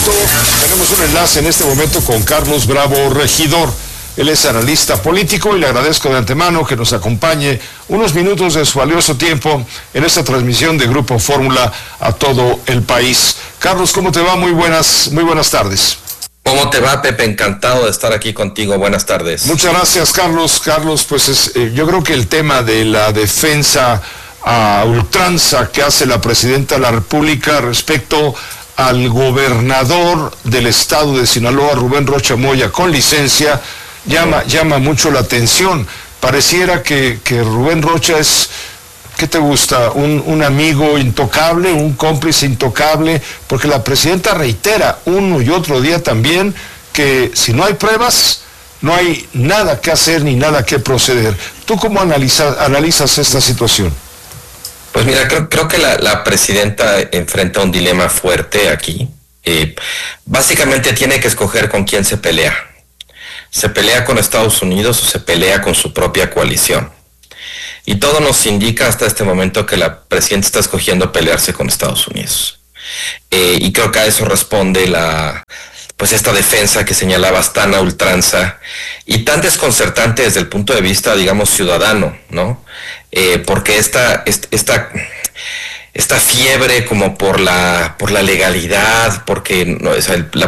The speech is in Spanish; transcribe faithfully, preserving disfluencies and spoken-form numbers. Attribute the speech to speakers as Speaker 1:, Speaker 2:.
Speaker 1: momento, tenemos un enlace en este momento con Carlos Bravo Regidor. Él es analista político y le agradezco de antemano que nos acompañe unos minutos de su valioso tiempo en esta transmisión de Grupo Fórmula a todo el país. Carlos, ¿cómo te va? Muy buenas, muy buenas tardes.
Speaker 2: ¿Cómo te va, Pepe? Encantado de estar aquí contigo. Buenas tardes.
Speaker 1: Muchas gracias, Carlos. Carlos, pues es, eh, yo creo que el tema de la defensa a ultranza que hace la Presidenta de la República respecto al gobernador del estado de Sinaloa, Rubén Rocha Moya, con licencia, llama, llama mucho la atención. Pareciera que, que Rubén Rocha es, ¿qué te gusta? Un, un amigo intocable, un cómplice intocable, porque la Presidenta reitera uno y otro día también que si no hay pruebas, no hay nada que hacer ni nada que proceder. ¿Tú cómo analizas, analizas esta situación?
Speaker 2: Pues mira, creo, creo que la, la presidenta enfrenta un dilema fuerte aquí. Eh, básicamente tiene que escoger con quién se pelea. ¿Se pelea con Estados Unidos o se pelea con su propia coalición? Y todo nos indica hasta este momento que la presidenta está escogiendo pelearse con Estados Unidos. Eh, y creo que a eso responde la... pues esta defensa que señalabas tan a ultranza y tan desconcertante desde el punto de vista, digamos, ciudadano, ¿no? Eh, porque esta, esta, esta fiebre como por la, por la legalidad, porque no, o sea, el, la